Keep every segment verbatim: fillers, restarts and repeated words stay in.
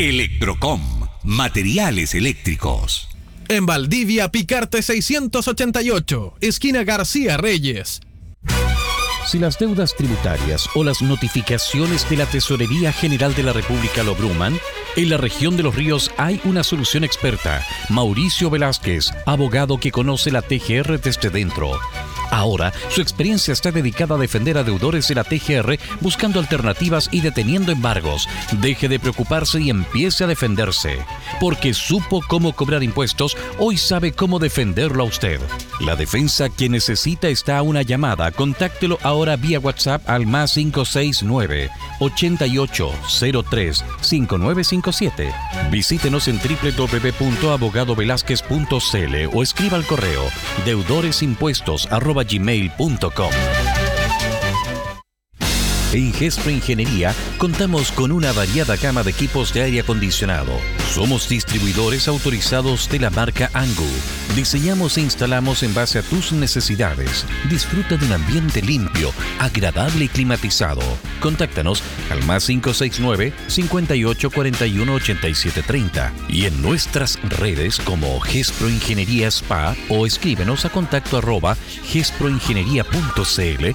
Electrocom, materiales eléctricos. En Valdivia, Picarte seiscientos ochenta y ocho, esquina García Reyes. Si las deudas tributarias o las notificaciones de la Tesorería General de la República lo abruman, en la región de Los Ríos hay una solución experta. Mauricio Velázquez, abogado que conoce la T G R desde dentro. Ahora, su experiencia está dedicada a defender a deudores de la T G R buscando alternativas y deteniendo embargos. Deje de preocuparse y empiece a defenderse. Porque supo cómo cobrar impuestos, hoy sabe cómo defenderlo a usted. La defensa que necesita está a una llamada. Contáctelo ahora vía WhatsApp al más cinco seis nueve, ochenta y ocho, cero tres, cinco nueve cinco siete. Visítenos en doble u doble u doble u punto abogado velázquez punto c l o escriba al correo deudoresimpuestos arroba gmail punto com. En Gespro Ingeniería contamos con una variada gama de equipos de aire acondicionado. Somos distribuidores autorizados de la marca Angu. Diseñamos e instalamos en base a tus necesidades. Disfruta de un ambiente limpio, agradable y climatizado. Contáctanos al más cinco seis nueve, cincuenta y ocho, cuarenta y uno, ochenta y siete treinta y en nuestras redes como Gespro Ingeniería Spa o escríbenos a contacto arroba gesproingeniería punto c l.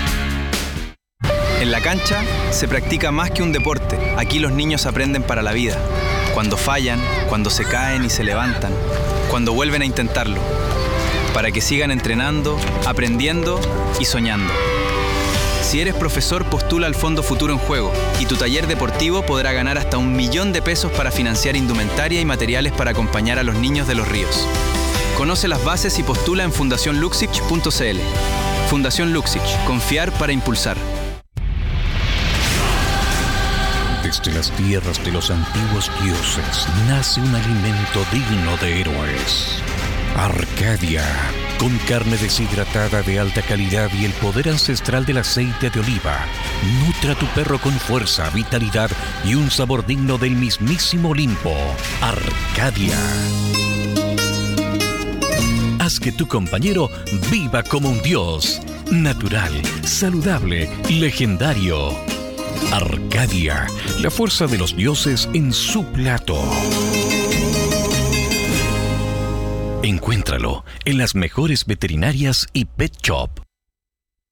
En la cancha se practica más que un deporte. Aquí los niños aprenden para la vida. Cuando fallan, cuando se caen y se levantan, cuando vuelven a intentarlo. Para que sigan entrenando, aprendiendo y soñando. Si eres profesor, postula al Fondo Futuro en Juego y tu taller deportivo podrá ganar hasta un millón de pesos para financiar indumentaria y materiales para acompañar a los niños de Los Ríos. Conoce las bases y postula en fundación luxich punto c l. Fundación Luxich. Confiar para impulsar. Desde las tierras de los antiguos dioses nace un alimento digno de héroes. Arcadia, con carne deshidratada de alta calidad y el poder ancestral del aceite de oliva. Nutra a tu perro con fuerza, vitalidad y un sabor digno del mismísimo Olimpo. Arcadia. Haz que tu compañero viva como un dios. Natural, saludable, legendario. Arcadia, la fuerza de los dioses en su plato. Encuéntralo en las mejores veterinarias y pet shop.